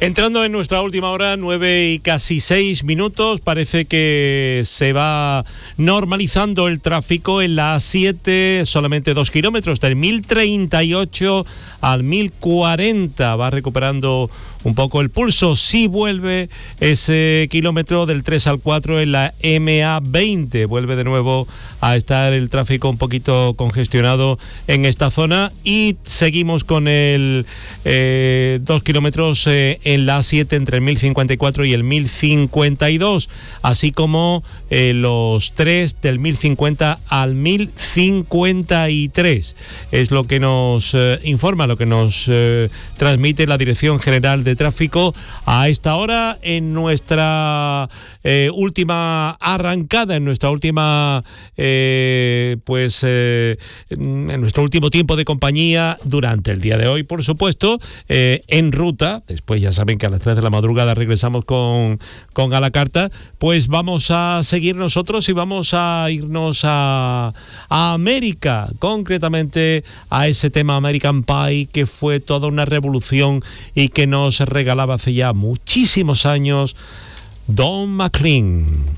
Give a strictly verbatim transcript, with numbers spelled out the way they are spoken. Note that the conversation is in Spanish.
Entrando en nuestra última hora, nueve y casi seis minutos, parece que se va normalizando el tráfico en la A siete, solamente dos kilómetros, del mil treinta y ocho al mil cuarenta, va recuperando un poco el pulso. Sí vuelve ese kilómetro del tres al cuatro en la eme a veinte, vuelve de nuevo a estar el tráfico un poquito congestionado en esta zona, y seguimos con el eh, dos kilómetros eh, en la A siete entre el mil cincuenta y cuatro y el mil cincuenta y dos, así como eh, los tres del mil cincuenta al mil cincuenta y tres. Es lo que nos eh, informa, lo que nos eh, transmite la Dirección General de Tráfico a esta hora en nuestra eh, última arrancada, en nuestra última eh, pues eh, en nuestro último tiempo de compañía durante el día de hoy, por supuesto, eh, en ruta. Después ya saben que a las tres de la madrugada regresamos con, con A la Carta. Pues vamos a seguir nosotros y vamos a irnos a, a América, concretamente a ese tema American Pie, que fue toda una revolución y que nos regalaba hace ya muchísimos años Don McLean.